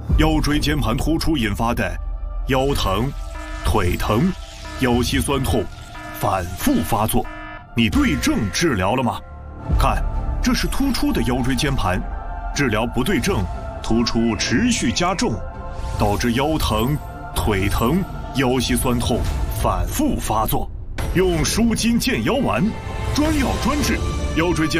腰椎间盘突出引发的腰疼、腿疼、腰膝酸痛反复发作，你对症治疗了吗？看，这是突出的腰椎间盘，治疗不对症，突出持续加重，导致腰疼、腿疼、腰膝酸痛反复发作。用舒筋健腰丸，专药专治腰椎间